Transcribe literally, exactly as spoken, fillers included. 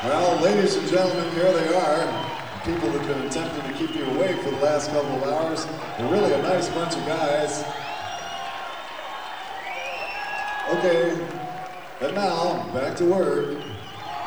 Well, ladies and gentlemen, here they are. People that have been attempting to keep you awake for the last couple of hours. They're really a nice bunch of guys. Okay, and now, back to work.